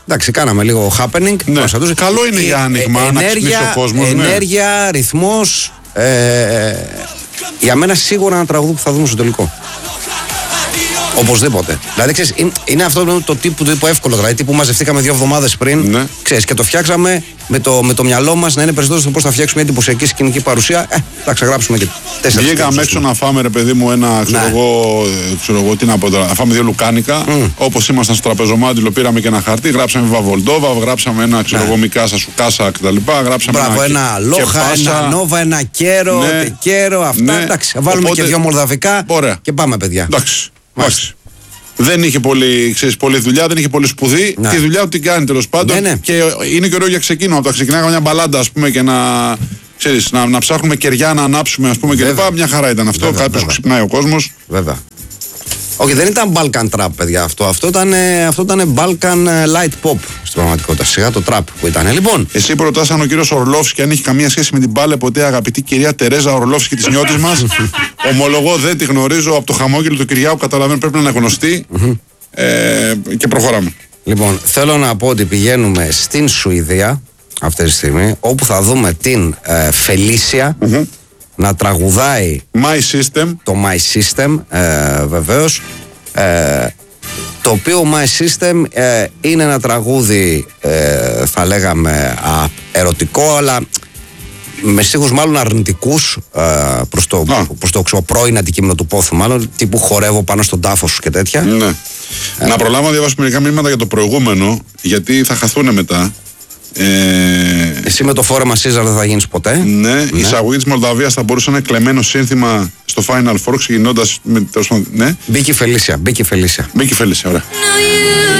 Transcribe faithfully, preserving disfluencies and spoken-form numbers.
Εντάξει, κάναμε λίγο happening. Ναι. Καλό είναι για άνοιγμα, ε, να ξυπνήσει ο κόσμος. Ενέργεια, ναι. Ρυθμός. Ε, για μένα σίγουρα ένα τραγούδι που θα δούμε στο τελικό. Οπωσδήποτε. Δηλαδή, ξέρεις, είναι αυτό το τύπο, το τύπο εύκολο. Δηλαδή, που μαζευτήκαμε δύο εβδομάδες πριν, ναι. Ξέρεις, και το φτιάξαμε με το, με το μυαλό μας να είναι περισσότερο στο πώς θα φτιάξουμε μια εντυπωσιακή σκηνική παρουσία. Ε, θα ξαγράψουμε και τέσσερα. Βγήκαμε έξω να φάμε, ρε παιδί μου, ένα ξέρω, ναι. εγώ, ξέρω εγώ, τι να πω τώρα, να φάμε δύο λουκάνικα. Mm. Όπως ήμασταν στο τραπεζομάντιλο, πήραμε και ένα χαρτί, γράψαμε Βαβολντόβα, γράψαμε ένα ξέρω εγώ, ναι. Μικάσα, Σουκάσα κτλ. Γράψαμε Μπράβο, ένα, ένα Λόχα, ένα Νόβα, ένα Κέρο, ναι. Τεκέρο, αυτά. Ναι. Εντάξει, βάλουμε οπότε, και δύο μολδαβικά. Ωραία. Και πάμε, παιδιά. Εντάξει. Εντάξει. Δεν είχε πολύ, ξέρεις, πολλή δουλειά, δεν είχε πολύ σπουδή. Ναι. Τη δουλειά του την κάνει τέλος πάντων. Ναι, ναι. Και είναι καιρό για ξεκίνημα. Όταν ξεκινάγαμε μια μπαλάντα, ας πούμε, και να, ξέρεις, να, να ψάχνουμε κεριά να ανάψουμε, ας πούμε, και λοιπά. Μια χαρά ήταν αυτό. Κάποιος ξυπνάει ο κόσμος. Βέβαια. Όχι, δεν ήταν Balkan Trap, παιδιά, αυτό. Αυτό ήταν, αυτό ήταν Balkan Light Pop στην πραγματικότητα. Σιγά το trap που ήταν. Λοιπόν. Εσύ προτάσαι αν ο κύριος Ορλόφσκι αν έχει καμία σχέση με την πάλε ποτέ, αγαπητή κυρία Τερέζα Ορλόφσκι της νιώτης μας. Ομολογώ, δεν τη γνωρίζω. Από το χαμόγελο του Κυριάκου καταλαβαίνω πρέπει να είναι γνωστή. ε, και προχωράμε. Λοιπόν, θέλω να πω ότι πηγαίνουμε στην Σουηδία αυτή τη στιγμή, όπου θα δούμε την ε, Φελίσια. Mm-hmm. Να τραγουδάει My System. Το My System, ε, βεβαίως, ε, το οποίο My System ε, είναι ένα τραγούδι, ε, θα λέγαμε α, ερωτικό, αλλά με στίχους μάλλον αρνητικούς ε, προς το, προς το πρώην αντικείμενο του πόθου, μάλλον τύπου χορεύω πάνω στον τάφο σου και τέτοια. Ναι. ε, να προλάβω να διαβάσω μερικά μηνύματα για το προηγούμενο, γιατί θα χαθούν μετά. Ε... Εσύ με το φόρεμα Caesar δεν θα γίνεις ποτέ. Ναι, ναι. Η εισαγωγή της Μολδαβίας θα μπορούσε να είναι κλεμμένο σύνθημα στο Final Four ξεκινώντας με. Ναι. Μπήκε η Φελίσια. Μπήκε η Φελίσια. Μπήκε η Φελίσια, ωραία.